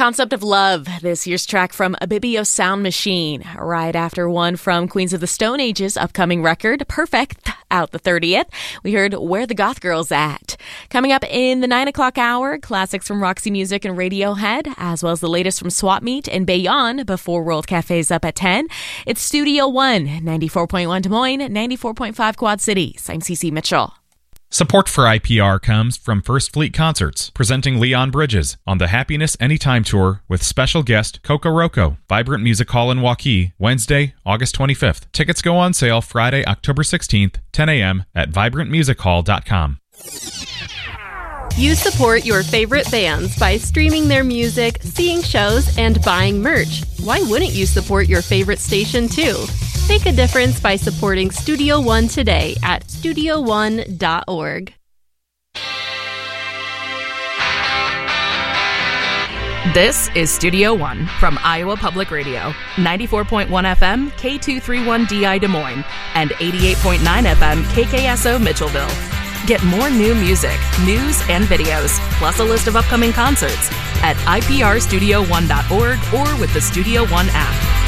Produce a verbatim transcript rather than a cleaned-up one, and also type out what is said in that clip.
Concept of Love, this year's track from Abibio Sound Machine, right after one from Queens of the Stone Age's upcoming record, Perfect, out the thirtieth. We heard Where the Goth Girl's At. Coming up in the nine o'clock hour, classics from Roxy Music and Radiohead, as well as the latest from Swap Meet and Bayon before World Cafe's up at ten. It's Studio One, ninety-four point one Des Moines, ninety-four point five Quad Cities. I'm Cece Mitchell. Support for I P R comes from First Fleet Concerts, presenting Leon Bridges on the Happiness Anytime Tour with special guest Coco Roco, Vibrant Music Hall in Waukee, Wednesday, August twenty-fifth. Tickets go on sale Friday, October sixteenth, ten a.m. at vibrant music hall dot com. You support your favorite bands by streaming their music, seeing shows, and buying merch. Why wouldn't you support your favorite station too? Make a difference by supporting Studio One today at studio one dot org. This is Studio One from Iowa Public Radio, ninety-four point one F M, K two thirty-one D I Des Moines, and eighty-eight point nine F M, K K S O Mitchellville. Get more new music, news, and videos, plus a list of upcoming concerts at I P R studio one dot org or with the Studio One app.